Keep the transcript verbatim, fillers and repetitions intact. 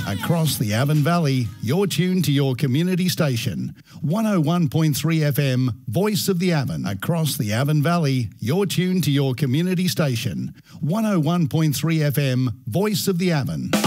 Across the Avon Valley, you're tuned to your community station. one oh one point three F M, Voice of the Avon. Across the Avon Valley, you're tuned to your community station. one oh one point three F M, Voice of the Avon.